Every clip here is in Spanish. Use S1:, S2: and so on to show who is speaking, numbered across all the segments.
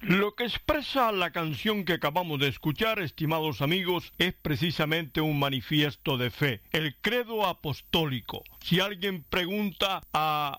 S1: Lo que expresa la canción que acabamos de escuchar, estimados amigos, es precisamente un manifiesto de fe, el credo apostólico. Si alguien pregunta a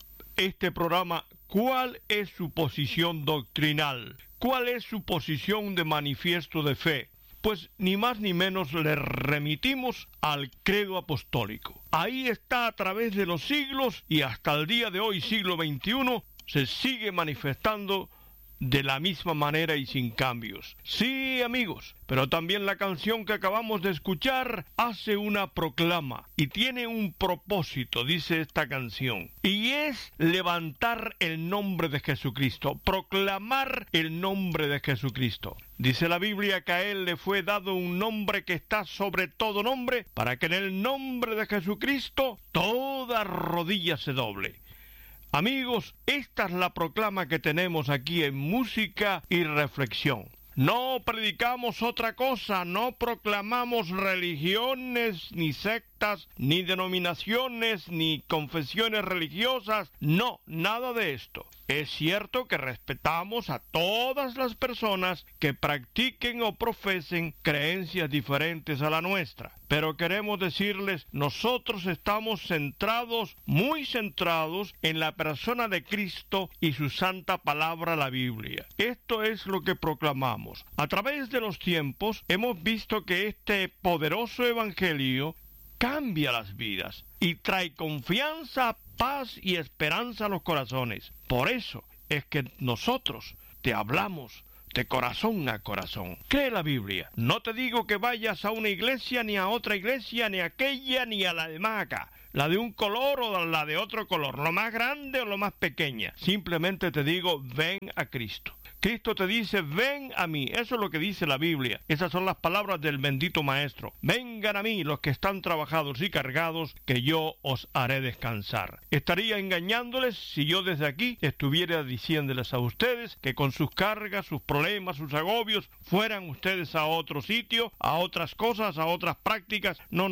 S1: este programa cuál es su posición doctrinal, cuál es su posición de manifiesto de fe, pues ni más ni menos le remitimos al credo apostólico. Ahí está a través de los siglos y hasta el día de hoy, siglo XXI, se sigue manifestando de la misma manera y sin cambios. Sí, amigos, pero también la canción que acabamos de escuchar hace una proclama y tiene un propósito, dice esta canción, y es levantar el nombre de Jesucristo, proclamar el nombre de Jesucristo. Dice la Biblia que a Él le fue dado un nombre que está sobre todo nombre, para que en el nombre de Jesucristo toda rodilla se doble. Amigos, esta es la proclama que tenemos aquí en Música y Reflexión. No predicamos otra cosa, no proclamamos religiones, ni sectas, ni denominaciones, ni confesiones religiosas. No, nada de esto. Es cierto que respetamos a todas las personas que practiquen o profesen creencias diferentes a la nuestra. Pero queremos decirles, nosotros estamos centrados, muy centrados, en la persona de Cristo y su santa palabra, la Biblia. Esto es lo que proclamamos. A través de los tiempos hemos visto que este poderoso evangelio cambia las vidas y trae confianza, paz y esperanza a los corazones. Por eso es que nosotros te hablamos de corazón a corazón. Cree la Biblia. No te digo que vayas a una iglesia, ni a otra iglesia, ni a aquella, ni a la de más acá. La de un color o la de otro color, lo más grande o lo más pequeña. Simplemente te digo, ven a Cristo. Cristo te dice, ven a mí. Eso es lo que dice la Biblia. Esas son las palabras del bendito Maestro. Vengan a mí los que están trabajados y cargados, que yo os haré descansar. Estaría engañándoles si yo desde aquí estuviera diciéndoles a ustedes que con sus cargas, sus problemas, sus agobios, fueran ustedes a otro sitio, a otras cosas, a otras prácticas. No.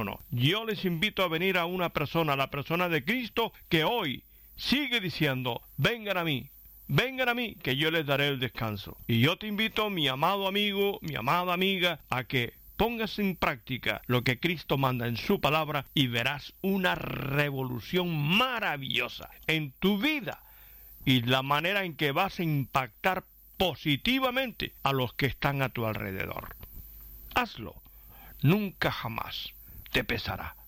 S1: Yo les invito a venir a una persona, la persona de Cristo, que hoy sigue diciendo, vengan a mí, que yo les daré el descanso. Y yo te invito, mi amado amigo, mi amada amiga, a que pongas en práctica lo que Cristo manda en su palabra y verás una revolución maravillosa en tu vida y la manera en que vas a impactar positivamente a los que están a tu alrededor. Hazlo. Nunca jamás te pesará.